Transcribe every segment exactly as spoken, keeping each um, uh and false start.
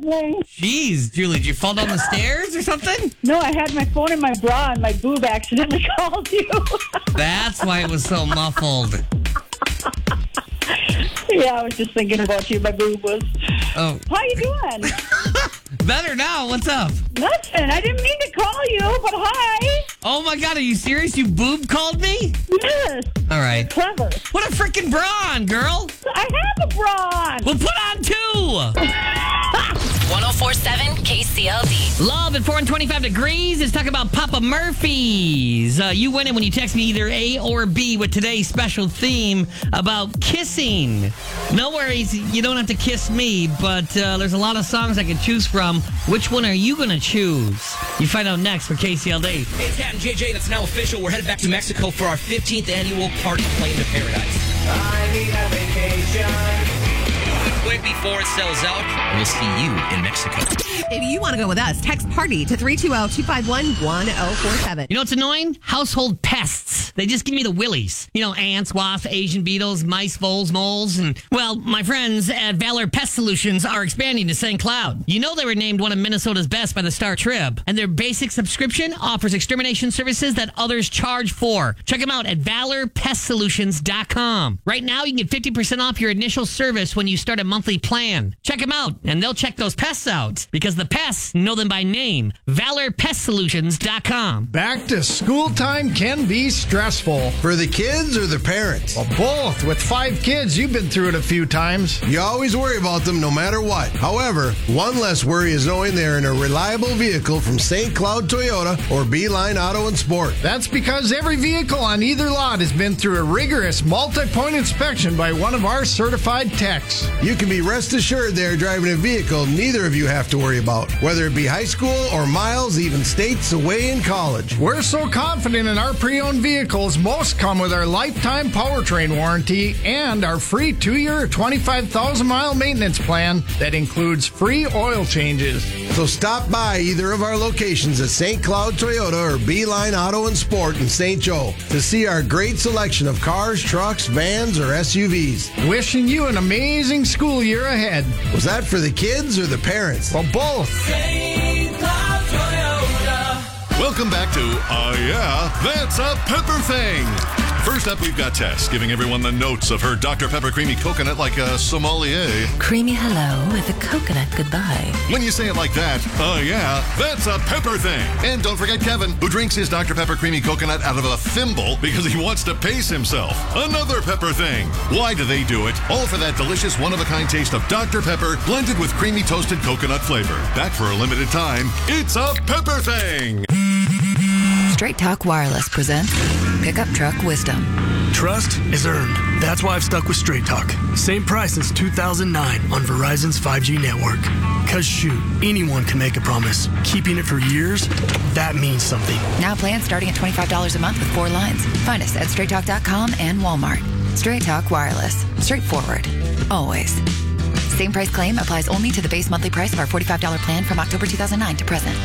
bling. Jeez, Julie, did you fall down the stairs or something? No, I had my phone in my bra and my boob accidentally called you. That's why it was so muffled. Yeah, I was just thinking about you. My boob was. Oh. How you doing? Better now. What's up? Nothing. I didn't mean to call you, but hi. Oh, my God. Are you serious? You boob called me? Yes. All right. Clever. Put a freaking bra on, girl. I have a bra on. Well, put on two. one oh four point seven K C L D. Love at four and twenty-five degrees. Let's talk about Papa Murphy's. Uh, you win it when you text me either A or B with today's special theme about kissing. No worries. You don't have to kiss me, but uh, there's a lot of songs I can choose from. Which one are you going to choose? You find out next for K C L D. Hey, it's Cat and J J, and it's now official. We're headed back to Mexico for our fifteenth annual Party Plane to Paradise. I need a vacation. Quick before it sells out, we'll see you in Mexico. If you want to go with us, text PARTY to three two zero, two five one, one oh four seven. You know what's annoying? Household pests. They just give me the willies. You know, ants, wasps, Asian beetles, mice, voles, moles, and, well, my friends at Valor Pest Solutions are expanding to Saint Cloud. You know they were named one of Minnesota's best by the Star Trib, and their basic subscription offers extermination services that others charge for. Check them out at valor pest solutions dot com. Right now, you can get fifty percent off your initial service when you start a monthly plan. Check them out, and they'll check those pests out, because the pests know them by name. valor pest solutions dot com. Back to school time can be stressful. For the kids or the parents? Well, both. With five kids, you've been through it a few times. You always worry about them no matter what. However, one less worry is knowing they're in a reliable vehicle from Saint Cloud Toyota or Beeline Auto and Sport. That's because every vehicle on either lot has been through a rigorous multi-point inspection by one of our certified techs. You can be rest assured they're driving a vehicle neither of you have to worry about, whether it be high school or miles, even states away in college. We're so confident in our pre-owned vehicles, most come with our lifetime powertrain warranty and our free two-year, twenty-five thousand mile maintenance plan that includes free oil changes. So stop by either of our locations at Saint Cloud Toyota or Beeline Auto and Sport in Saint Joe to see our great selection of cars, trucks, vans, or S U Vs. Wishing you an amazing school year ahead. Was that for the kids or the parents? Well, both. Saint Cloud Toyota. Welcome back to Uh Yeah, That's a Pepper Thing. First up, we've got Tess giving everyone the notes of her Doctor Pepper Creamy Coconut like a sommelier. Creamy hello with a coconut goodbye. When you say it like that, uh yeah, that's a pepper thing. And don't forget Kevin, who drinks his Doctor Pepper Creamy Coconut out of a thimble because he wants to pace himself. Another pepper thing. Why do they do it? All for that delicious one-of-a-kind taste of Doctor Pepper blended with creamy toasted coconut flavor. Back for a limited time, it's a pepper thing. Straight Talk Wireless presents Pickup Truck Wisdom. Trust is earned. That's why I've stuck with Straight Talk. Same price since two thousand nine on Verizon's five G network. Cause shoot, anyone can make a promise. Keeping it for years, that means something. Now plans starting at twenty-five dollars a month with four lines. Find us at straight talk dot com and Walmart. Straight Talk Wireless. Straightforward. Always. Same price claim applies only to the base monthly price of our forty-five dollars plan from October two thousand nine to present.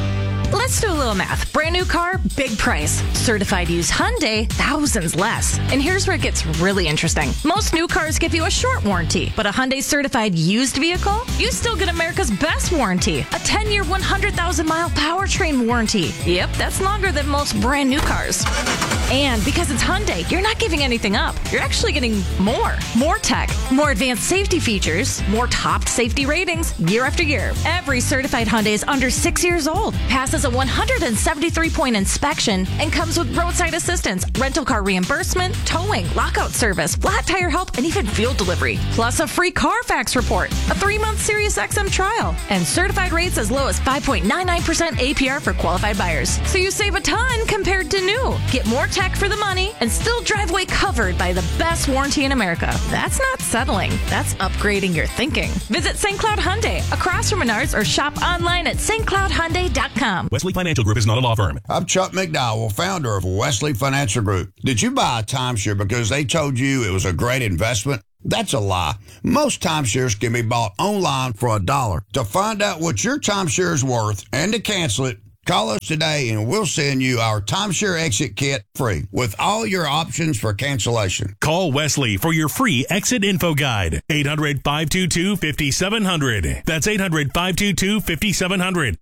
Let's do a little math. Brand new car, big price. Certified used Hyundai, thousands less. And here's where it gets really interesting. Most new cars give you a short warranty, but a Hyundai certified used vehicle, you still get America's best warranty. A ten-year, one hundred thousand mile powertrain warranty. Yep, that's longer than most brand new cars. And because it's Hyundai, you're not giving anything up. You're actually getting more. More tech, more advanced safety features, more top safety ratings year after year. Every certified Hyundai is under six years old, passes a one hundred seventy-three point inspection, and comes with roadside assistance, rental car reimbursement, towing, lockout service, flat tire help, and even fuel delivery. Plus a free Carfax report, a three-month Sirius X M trial, and certified rates as low as five point nine nine percent A P R for qualified buyers. So you save a ton compared to new. Get more tech for the money and still drive away covered by the best warranty in America. That's not settling. That's upgrading your thinking. Visit Saint Cloud Hyundai across from Menards or shop online at st cloud hyundai dot com. Wesley Financial Group is not a law firm. I'm Chuck McDowell, founder of Wesley Financial Group. Did you buy a timeshare because they told you it was a great investment? That's a lie. Most timeshares can be bought online for a dollar. To find out what your timeshare is worth and to cancel it, Call us today and we'll send you our timeshare exit kit free with all your options for cancellation. Call Wesley for your free exit info guide. eight hundred, five two two, five seven zero zero. That's eight hundred, five two two, five seven zero zero.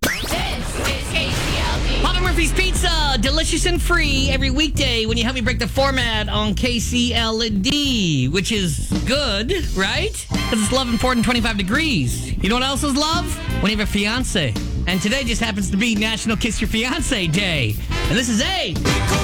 Papa Murphy's Pizza, delicious and free every weekday when you help me break the format on K C L D, which is good, right? Because it's love and four hundred twenty-five degrees. You know what else is love? When you have a fiance. And today just happens to be National Kiss Your Fiance Day. And this is A.